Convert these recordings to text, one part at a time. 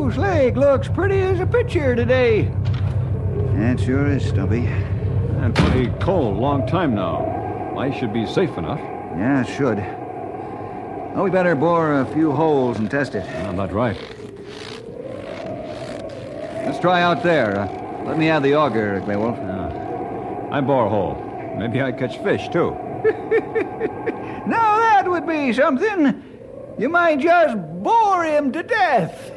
Moose Lake looks pretty as a picture today. It sure is, Stumpy. And pretty cold, long time now. Ice should be safe enough. Yeah, it should. Oh, we better bore a few holes and test it. That's right. Let's try out there. Let me have the auger, Grey Wolf. I bore a hole. Maybe I catch fish, too. Now that would be something. You might just bore him to death.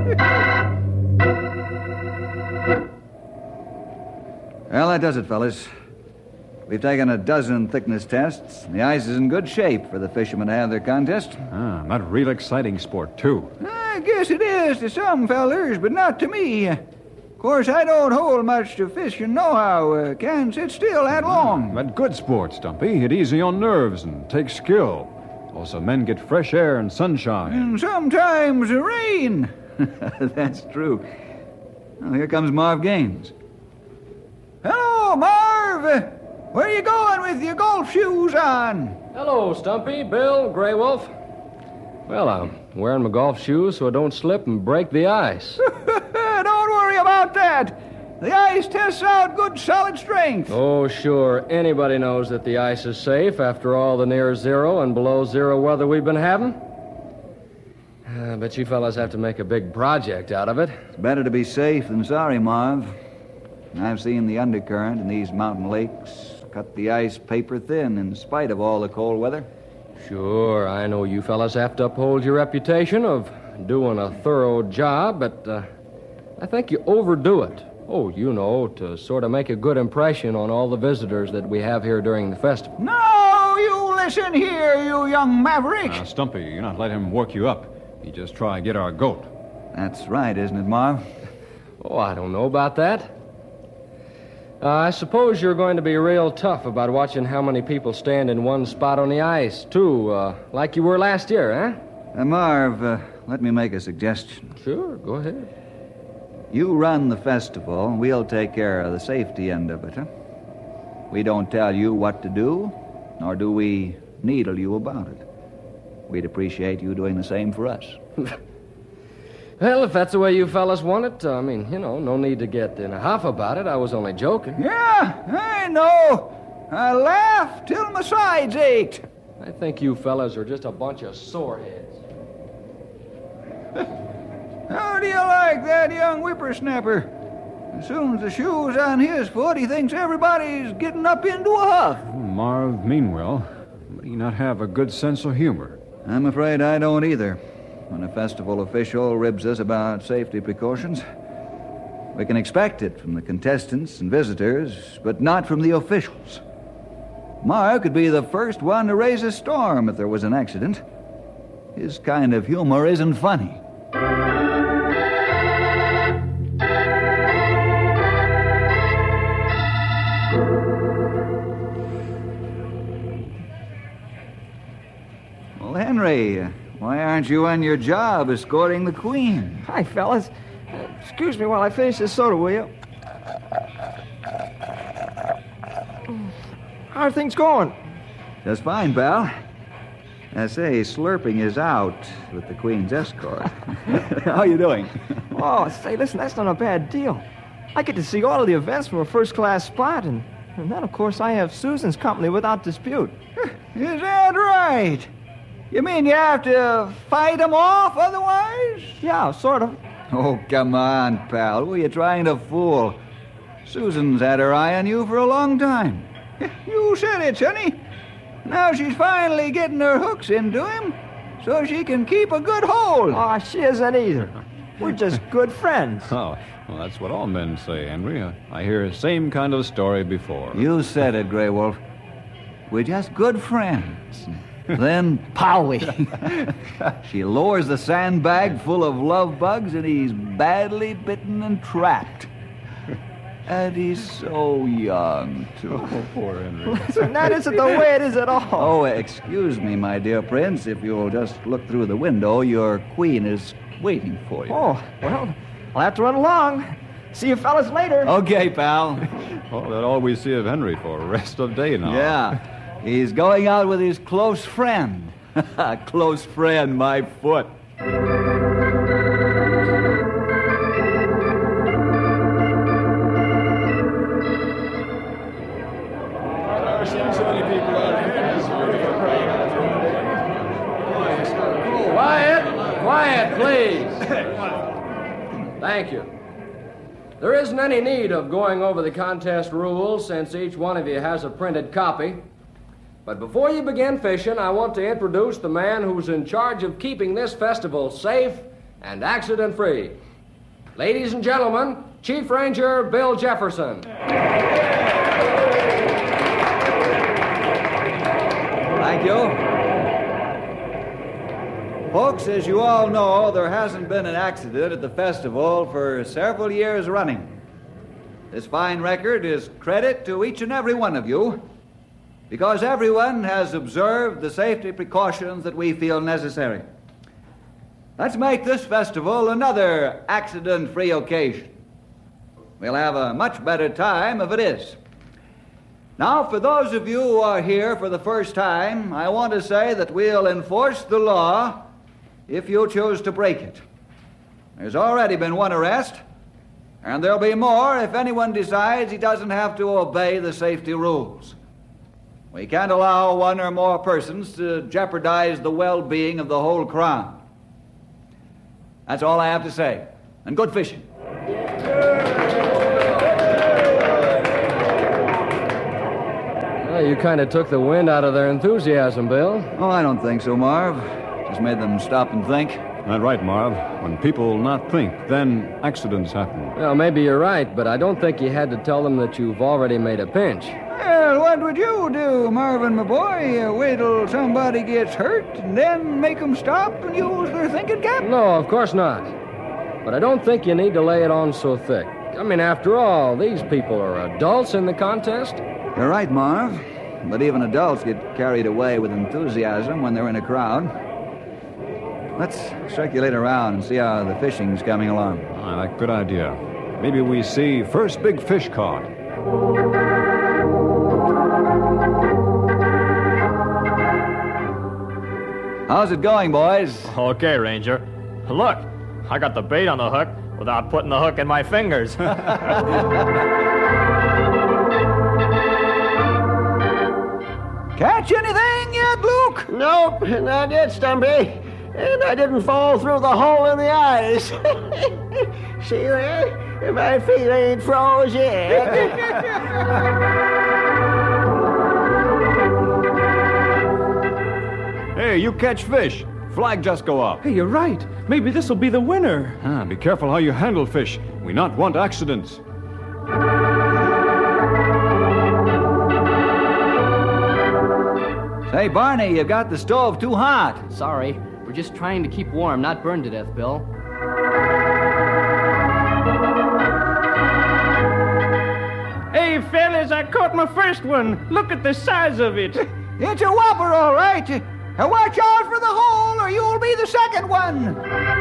Well, that does it, fellas. We've taken a dozen thickness tests. The ice is in good shape for the fishermen to have their contest. That real exciting sport, too. I guess it is to some fellers, but not to me. Of course, I don't hold much to fishing nohow. Can't sit still that long. But good sport, Stumpy. It easy on nerves and takes skill. Also, men get fresh air and sunshine. And sometimes rain. That's true. Well, here comes Marv Gaines. Hello, Marv. Where you going with your golf shoes on? Hello, Stumpy, Bill, Grey Wolf. Well, I'm wearing my golf shoes so I don't slip and break the ice. Don't worry about that. The ice tests out good solid strength. Oh, sure. Anybody knows that the ice is safe after all the near zero and below zero weather we've been having. But you fellas have to make a big project out of it. It's better to be safe than sorry, Marv. I've seen the undercurrent in these mountain lakes cut the ice paper thin in spite of all the cold weather. Sure, I know you fellas have to uphold your reputation of doing a thorough job, but I think you overdo it. Oh, you know, to sort of make a good impression on all the visitors that we have here during the festival. No, you listen here, you young maverick. Stumpy, you're not letting him work you up. You just try to get our goat. That's right, isn't it, Marv? Oh, I don't know about that. I suppose you're going to be real tough about watching how many people stand in one spot on the ice, too, like you were last year, huh? Marv, let me make a suggestion. Sure, go ahead. You run the festival, and we'll take care of the safety end of it, huh? We don't tell you what to do, nor do we needle you about it. We'd appreciate you doing the same for us. Well, if that's the way you fellas want it, no need to get in a huff about it. I was only joking. Yeah, I know. I laughed till my sides ached. I think you fellas are just a bunch of soreheads. How do you like that young whippersnapper? As soon as the shoe's on his foot, he thinks everybody's getting up into a huff. Marv mean well, but he not have a good sense of humor. I'm afraid I don't either. When a festival official ribs us about safety precautions, we can expect it from the contestants and visitors, but not from the officials. Marv could be the first one to raise a storm if there was an accident. His kind of humor isn't funny. Well, Henry, why aren't you on your job escorting the Queen? Hi, fellas. Excuse me while I finish this soda, will you? How are things going? Just fine, pal. I say, slurping is out with the Queen's escort. How you doing? Oh, say, listen, that's not a bad deal. I get to see all of the events from a first-class spot, and then, of course, I have Susan's company without dispute. Is that right? You mean you have to fight them off otherwise? Yeah, sort of. Oh, come on, pal. Who are you trying to fool? Susan's had her eye on you for a long time. You said it, Sonny. Now she's finally getting her hooks into him so she can keep a good hold. Oh, she isn't either. We're just good friends. Oh, well, that's what all men say, Henry. I hear the same kind of story before. You said it, Grey Wolf. We're just good friends. Then, powie. She lowers the sandbag full of love bugs, and he's badly bitten and trapped. And he's so young, too. Oh, poor Henry. Listen, that isn't the way it is at all. Oh, excuse me, my dear prince. If you'll just look through the window, your queen is waiting for you. Oh, well, I'll have to run along. See you fellas later. Okay, pal. Well, that's all we see of Henry for the rest of the day now. Yeah. He's going out with his close friend. Close friend, my foot. Quiet, please. Thank you. There isn't any need of going over the contest rules since each one of you has a printed copy. But before you begin fishing, I want to introduce the man who's in charge of keeping this festival safe and accident-free. Ladies and gentlemen, Chief Ranger Bill Jefferson. Thank you. Folks, as you all know, there hasn't been an accident at the festival for several years running. This fine record is credit to each and every one of you, because everyone has observed the safety precautions that we feel necessary. Let's make this festival another accident-free occasion. We'll have a much better time if it is. Now, for those of you who are here for the first time, I want to say that we'll enforce the law if you choose to break it. There's already been one arrest, and there'll be more if anyone decides he doesn't have to obey the safety rules. We can't allow one or more persons to jeopardize the well-being of the whole crowd. That's all I have to say. And good fishing. Well, you kind of took the wind out of their enthusiasm, Bill. Oh, I don't think so, Marv. Just made them stop and think. That's right, Marv. When people not think, then accidents happen. Well, maybe you're right, but I don't think you had to tell them that you've already made a pinch. Well, what would you do, Marvin, my boy? Wait till somebody gets hurt and then make them stop and use their thinking cap? No, of course not. But I don't think you need to lay it on so thick. I mean, after all, these people are adults in the contest. You're right, Marv. But even adults get carried away with enthusiasm when they're in a crowd. Let's circulate around and see how the fishing's coming along. I like good idea. Maybe we see first big fish caught. How's it going, boys? Okay, Ranger. Look, I got the bait on the hook without putting the hook in my fingers. Catch anything yet, Luke? Nope, not yet, Stumpy. And I didn't fall through the hole in the ice. See there? My feet ain't froze yet. Hey, you catch fish. Flag just go up. Hey, you're right. Maybe this will be the winner. Be careful how you handle fish. We not want accidents. Say, Barney, you've got the stove too hot. Sorry. We're just trying to keep warm, not burn to death, Bill. Hey, fellas, I caught my first one. Look at the size of it. It's a whopper, all right. Watch out for the hole, or you'll be the second one.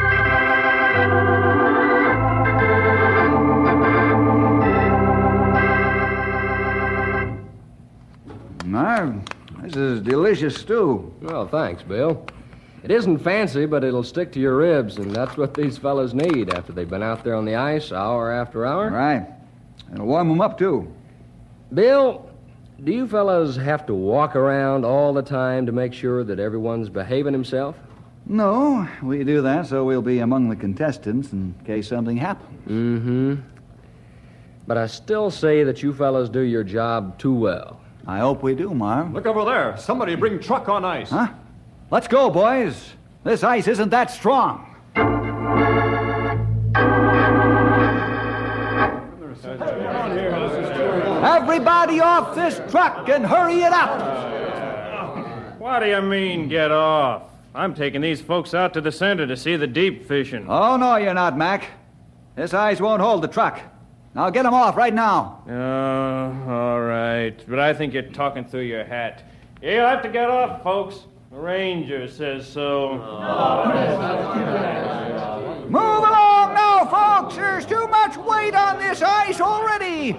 Marv, this is delicious stew. Well, thanks, Bill. It isn't fancy, but it'll stick to your ribs, and that's what these fellas need after they've been out there on the ice hour after hour. Right. It'll warm them up, too. Bill, do you fellas have to walk around all the time to make sure that everyone's behaving himself? No, we do that so we'll be among the contestants in case something happens. Mm-hmm. But I still say that you fellas do your job too well. I hope we do, Marv. Look over there. Somebody bring truck on ice. Huh? Let's go, boys. This ice isn't that strong. Everybody off this truck and hurry it up. What do you mean, get off? I'm taking these folks out to the center to see the deep fishing. Oh, no, you're not, Mac. This ice won't hold the truck. Now get them off right now. Oh, all right. But I think you're talking through your hat. You'll have to get off, folks. The ranger says so. Move along now, folks. There's too much weight on this ice already.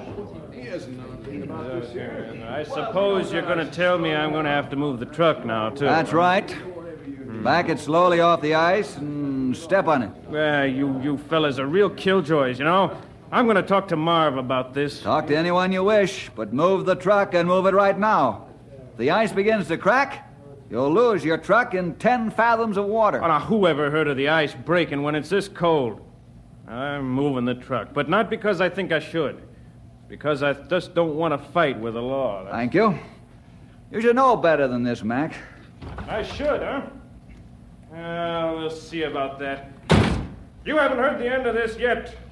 I suppose you're going to tell me I'm going to have to move the truck now, too. That's right. Back it slowly off the ice and step on it. Well, you fellas are real killjoys, you know. I'm going to talk to Marv about this. Talk to anyone you wish, but move the truck and move it right now. If the ice begins to crack, You'll lose your truck in 10 fathoms of water. Oh, now, who ever heard of the ice breaking when it's this cold? I'm moving the truck, but not because I think I should. Because I just don't want to fight with the law. Thank you. You should know better than this, Mac. I should, huh? We'll see about that. You haven't heard the end of this yet.